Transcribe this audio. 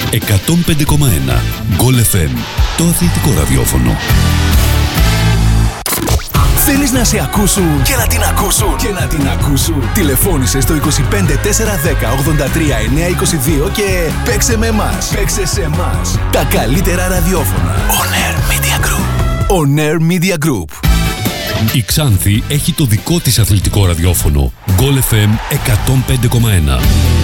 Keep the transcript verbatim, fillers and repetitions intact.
εκατόν πέντε κόμμα ένα. Γκολ εφ εμ, το αθλητικό ραδιόφωνο. Θέλεις να σε ακούσουν και να την ακούσουν και να την ακούσουν? Τηλεφώνησε στο είκοσι πέντε τετρακόσια δέκα ογδόντα τρία εννιακόσια είκοσι δύο και παίξε με εμάς. Παίξε σε εμάς. Τα καλύτερα ραδιόφωνα. On Air Media Group. On Air Media Group. Η Ξάνθη έχει το δικό της αθλητικό ραδιόφωνο. Γκολ εφ εμ εκατόν πέντε κόμμα ένα.